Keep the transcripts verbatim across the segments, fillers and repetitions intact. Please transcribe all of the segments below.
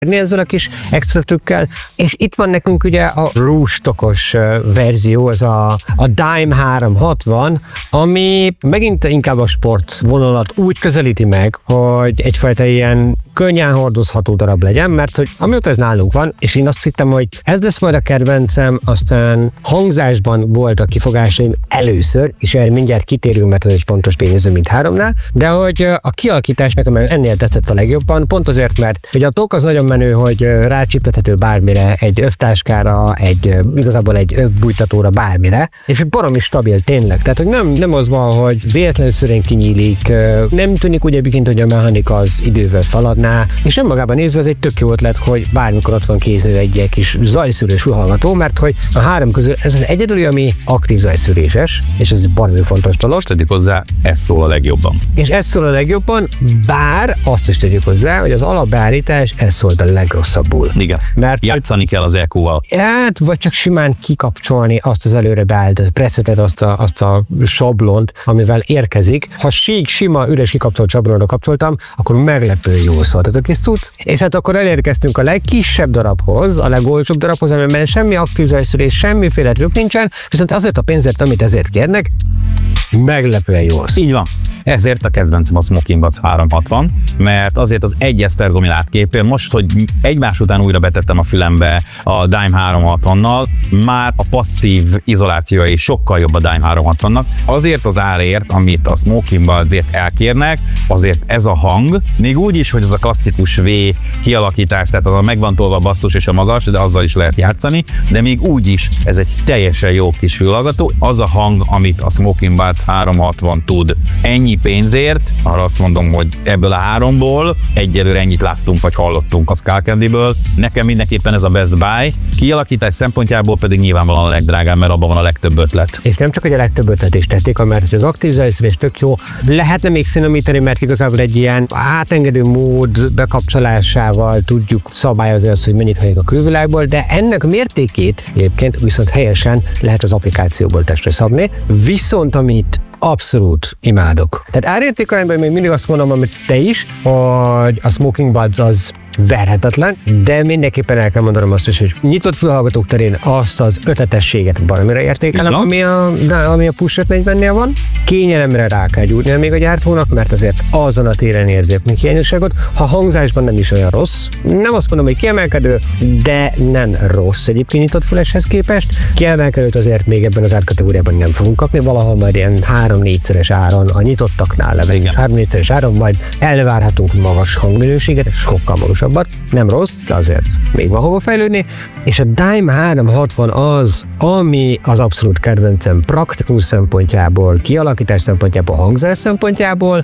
ezzel a kis extra trükkel, és itt van nekünk ugye a rústokos verzió, ez a, a Dime háromszázhatvan, ami megint inkább a sport vonalat úgy közelíti meg, hogy egyfajta ilyen könnyen hordozható darab legyen, mert hogy amióta ez nálunk van, és én azt hittem, hogy ez lesz majd a kedvencem, aztán hangzásban volt a kifogásaim először, és erre mindjárt kitérünk, mert ez egy pontos tényező, mint háromnál, de hogy a kialakítás nekem ennél tetszett a legjobban, pont azért, mert hogy a tók az nagyon menő, hogy rácsiptethető bármire, egy övtáskára, egy igazából egy övbújtatóra, bármire, és baromi stabil tényleg. Tehát, hogy nem, nem az van, hogy véletlenül szörén kinyílik, nem tűnik úgy egyébként, hogy a mechanika az idővel feladná, és nem magában nézve ez egy tök jó ötlet, hogy bármikor ott van kéznél egy kis zajszűrős fülhallgató, mert hogy a három közül ez az egyedüli, ami aktív zajszűréses, és ez baromi fontos dolog. Tegyük hozzá, ez szól a legjobban. És ez szól a legjobban, bár azt is tegyük hozzá, hogy az alapbeállítás ez szólt a legrosszabbul. Igen, mert játszani kell az ekóval. Hát, vagy csak simán kikapcsolni azt az előre beállított presetet, azt a, azt a sablont, amivel érkezik. Ha sík, sima, üres kikapcsolt sablonra kapcsoltam, akkor meglepő jó szólt ez a kis cucc. És hát akkor elérkeztünk a legkisebb darabhoz, a legolcsóbb darabhoz, amiben semmi aktív zajszűrés, semmiféle trükk nincsen, viszont azért a pénzért, amit ezért kérnek, meglepően jó szó. Így van. Ezért a kedvencem a Smoking Buds háromszázhatvan, mert azért az egy esztergomi látképén, most, hogy egymás után újra betettem a fülembe a Dime háromszázhatvannal, már a passzív izolációja is sokkal jobb a Dime háromszázhatvannak. Azért az árért, amit a Smoking Budsért elkérnek, azért ez a hang, még úgy is, hogy ez a klasszikus V kialakítás, tehát az a megvan tolva a basszus és a magas, de azzal is lehet játszani, de még úgy is ez egy teljesen jó kis fülhallgató, az a hang, amit a Smoking Buds háromszázhatvan tud. Ennyi pénzért, arra azt mondom, hogy ebből a háromból egyelőre ennyit láttunk, vagy hallottunk a Skullcandyből. Nekem mindenképpen ez a best buy, kialakítás szempontjából pedig nyilvánvalóan a legdrágább, mert abban van a legtöbb ötlet. És nem csak, hogy a legtöbb ötlet is tették, mert hogy az aktív zajszűrés tök jó, lehetne még finomítani, mert igazából egy ilyen átengedő mód bekapcsolásával tudjuk szabályozni azt, hogy mennyit halljuk a külvilágból, de ennek mértékét egyébként viszont helyesen lehet az applikációból testre szabni, viszont amit abszolút imádok. Tehát árértékarányban még mindig azt mondom, amit te is, hogy a Smoking Buds az verhetetlen, de mindenképpen el kell mondanom azt is, hogy nyitott fülhallgatók terén azt az ötletességet baromira értékelem, ami a, ami a Push ötszáznegyvennél van. Kényelemre rá kell gyúrnia még a gyártónak, mert azért azon a téren érzék még hiányosságot. Ha hangzásban nem is olyan rossz, nem azt mondom, hogy kiemelkedő, de nem rossz egyébként nyitott füleshez képest. Kiemelkedőt azért még ebben az árkategóriában nem fogunk kapni, valahol majd ilyen három-négyszeres áron a nyitottaknál legalább három-négyszeres áron majd elvárhatunk magas hangminőséget, sokkal magas. Nem rossz, de azért még van hova fejlődni, és a Dime háromszázhatvan az, ami az abszolút kedvencem praktikus szempontjából, kialakítás szempontjából, hangzás szempontjából,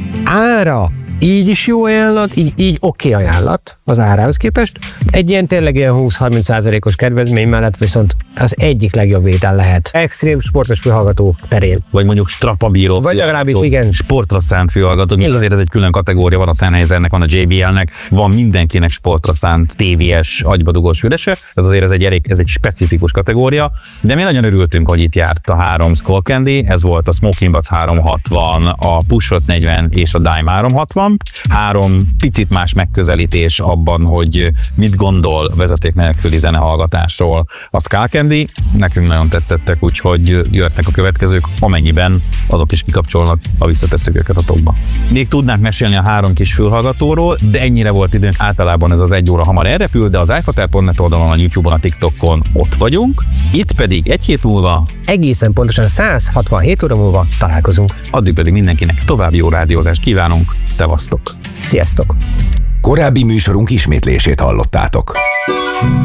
ára így is jó ajánlat, így, így oké okay ajánlat az árához képest. Egy ilyen tényleg ilyen húsz-harminc százalékos kedvezmény mellett viszont az egyik legjobb vétel lehet. Extrém sportos fülhallgató terén. Vagy mondjuk strapabíró. Vagy legalábbis igen. Sportra szánt fülhallgató. Még azért ez egy külön kategória, van a Sennheisernek, van a jé bé el-nek, van mindenkinek sportra szánt té vé es, agybadugós fülese. Ez azért ez egy, elég, ez egy specifikus kategória. De mi nagyon örültünk, hogy itt járt a három Skullcandy. Ez volt a Smoking Buds háromszázhatvan, a Push ötszáznegyven és a Dime háromszázhatvan. Három picit más megközelítés abban, hogy mit gondol vezeték nélküli zenehallgatásról a Skullcandy. Nekünk nagyon tetszettek, úgyhogy jöttek a következők, amennyiben azok is kikapcsolnak, a visszatesszük őket a tokba. Még tudnánk mesélni a három kis fülhallgatóról, de ennyire volt időnk, általában ez az egy óra hamar elrepül, de az iFater pont net oldalon, a YouTube-on, a TikTokon ott vagyunk. Itt pedig egy hét múlva, egészen pontosan száz hatvanhét óra múlva találkozunk. Addig pedig mindenkinek további jó rádiózást kívánunk. Szevasztok! Sziasztok! Korábbi műsorunk ismétlését hallottátok.